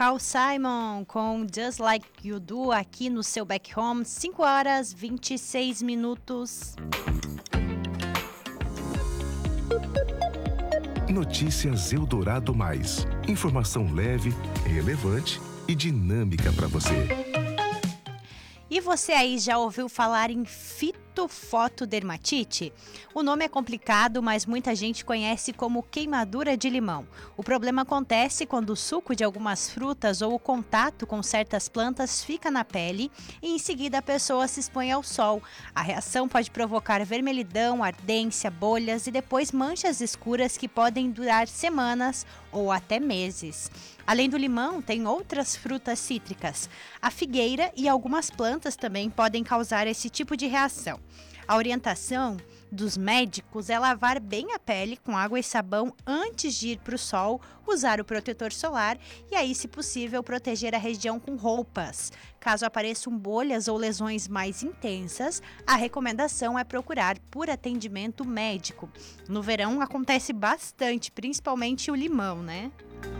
Carl Simon com Just Like You Do aqui no seu Back Home, 5 horas 26 minutos. Notícias Eldorado Mais. Informação leve, relevante e dinâmica para você. E você aí já ouviu falar em fitofotodermatite? O nome é complicado, mas muita gente conhece como queimadura de limão. O problema acontece quando o suco de algumas frutas ou o contato com certas plantas fica na pele e em seguida a pessoa se expõe ao sol. A reação pode provocar vermelhidão, ardência, bolhas e depois manchas escuras que podem durar semanas ou até meses. Além do limão, tem outras frutas cítricas. A figueira e algumas plantas também podem causar esse tipo de reação. A orientação dos médicos é lavar bem a pele com água e sabão antes de ir para o sol, usar o protetor solar e aí, se possível, proteger a região com roupas. Caso apareçam bolhas ou lesões mais intensas, a recomendação é procurar por atendimento médico. No verão acontece bastante, principalmente o limão, né?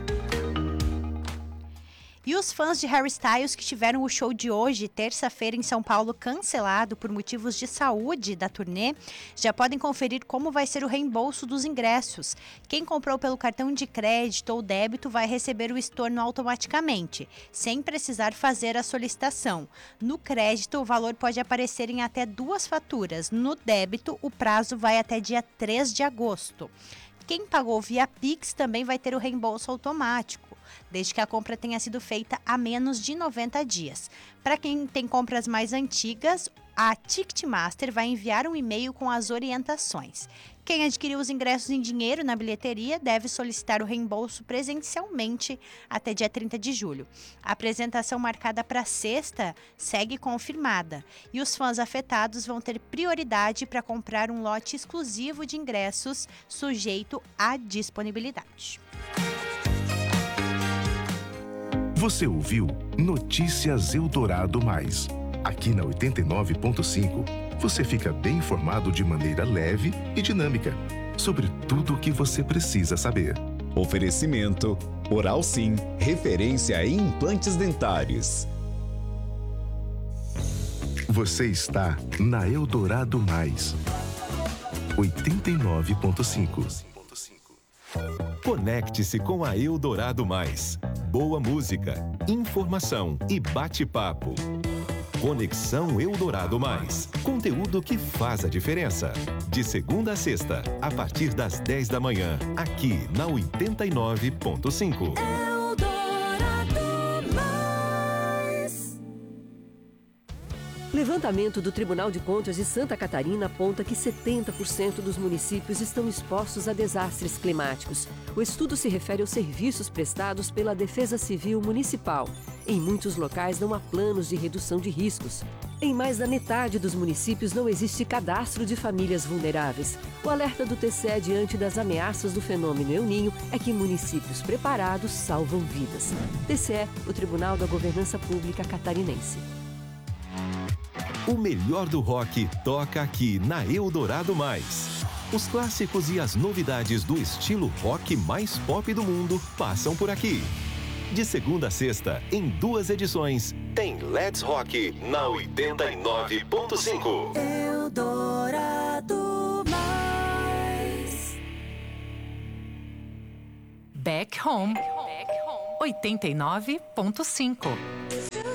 E os fãs de Harry Styles que tiveram o show de hoje, terça-feira, em São Paulo, cancelado por motivos de saúde da turnê, já podem conferir como vai ser o reembolso dos ingressos. Quem comprou pelo cartão de crédito ou débito vai receber o estorno automaticamente, sem precisar fazer a solicitação. No crédito, o valor pode aparecer em até 2 faturas. No débito, o prazo vai até dia 3 de agosto. Quem pagou via Pix também vai ter o reembolso automático, desde que a compra tenha sido feita há menos de 90 dias. Para quem tem compras mais antigas, a Ticketmaster vai enviar um e-mail com as orientações. Quem adquiriu os ingressos em dinheiro na bilheteria deve solicitar o reembolso presencialmente até dia 30 de julho. A apresentação marcada para sexta segue confirmada e os fãs afetados vão ter prioridade para comprar um lote exclusivo de ingressos sujeito à disponibilidade. Você ouviu Notícias Eldorado Mais. Aqui na 89.5, você fica bem informado de maneira leve e dinâmica sobre tudo o que você precisa saber. Oferecimento Oral Sim, referência em implantes dentários. Você está na Eldorado Mais. 89.5. Conecte-se com a Eldorado Mais. Boa música, informação e bate-papo. Conexão Eldorado Mais. Conteúdo que faz a diferença. De segunda a sexta, a partir das 10 da manhã, aqui na 89.5. Levantamento do Tribunal de Contas de Santa Catarina aponta que 70% dos municípios estão expostos a desastres climáticos. O estudo se refere aos serviços prestados pela Defesa Civil Municipal. Em muitos locais não há planos de redução de riscos. Em mais da metade dos municípios não existe cadastro de famílias vulneráveis. O alerta do TCE diante das ameaças do fenômeno El Niño é que municípios preparados salvam vidas. TCE, o Tribunal da Governança Pública Catarinense. O melhor do rock toca aqui na Eldorado Mais. Os clássicos e as novidades do estilo rock mais pop do mundo passam por aqui. De segunda a sexta, em 2 edições, tem Let's Rock na 89.5. Eldorado Mais. Back Home 89.5.